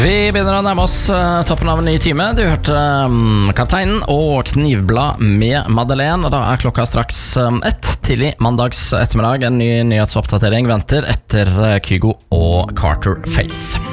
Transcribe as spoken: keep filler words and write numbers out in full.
Vi begynner å nærme oss uh, toppen av en ny time. Du hørte um, Kapteinen og Knivblad med Madeleine. Og da er klokka straks um, ett tidlig mandags ettermiddag. En ny nyhetsoppdatering venter etter uh, Kygo og Carter Faith.